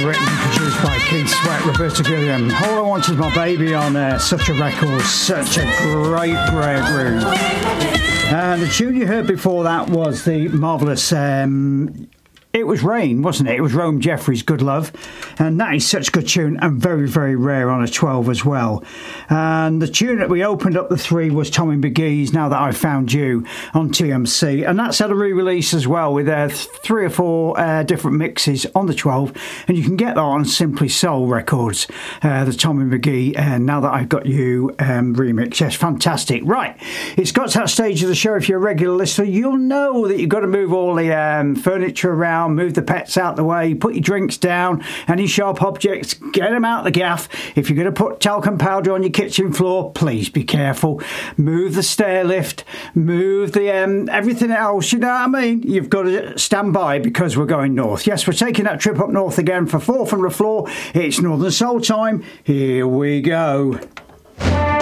written and produced by Keith Sweat, Roberta Gilliam. All I Want Is My Baby on such a record, such a great groove. And the tune you heard before that was the marvellous It Was Rain, wasn't it? It was Rome Jeffries, Good Love. And that is such a good tune and very, very rare on a 12 as well. And the tune that we opened up the 3 was Tommy McGee's Now That I've Found You on TMC. And that's had a re-release as well with 3 or 4 different mixes on the 12. And you can get that on Simply Soul Records, the Tommy McGee Now That I've Got You remix. Yes, fantastic. Right, it's got to that stage of the show. If you're a regular listener, you'll know that you've got to move all the furniture around, move the pets out the way, put your drinks down, any sharp objects, get them out the gaff. If you're going to put talcum powder on your kitchen floor, please be careful. Move the stair lift, move the everything else, you know what I mean? You've got to stand by because we're going north. Yes, we're taking that trip up north again for 4 from the floor. It's Northern Soul time. Here we go.